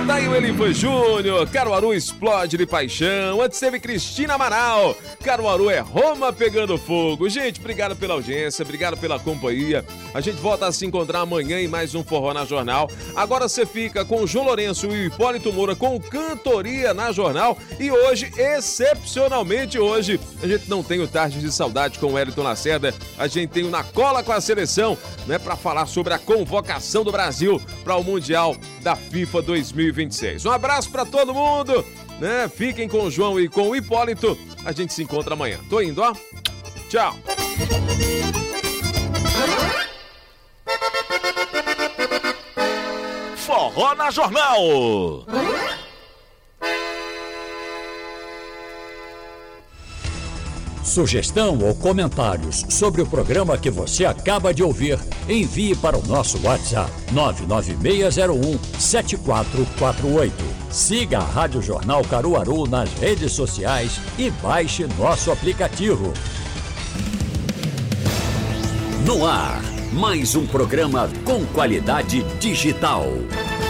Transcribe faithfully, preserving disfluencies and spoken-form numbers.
Daí o Elivan Júnior, Caruaru explode de paixão. Antes teve Cristina Amaral. Caruaru é Roma pegando fogo. Gente, obrigado pela audiência, obrigado pela companhia. A gente volta a se encontrar amanhã em mais um Forró na Jornal. Agora você fica com o João Lourenço e o Hipólito Moura com Cantoria na Jornal. E hoje, excepcionalmente hoje, a gente não tem o Tarde de Saudade com o Wellington Lacerda. A gente tem o Na Cola com a Seleção, né, para falar sobre a convocação do Brasil para o Mundial da FIFA dois mil e vinte e seis. Um abraço para todo mundo, né? Fiquem com o João e com o Hipólito. A gente se encontra amanhã. Tô indo, ó. Tchau. Forró na Jornal. Sugestão ou comentários sobre o programa que você acaba de ouvir, envie para o nosso WhatsApp nove nove seis zero um sete quatro quatro oito. Siga a Rádio Jornal Caruaru nas redes sociais e baixe nosso aplicativo. No ar, mais um programa com qualidade digital.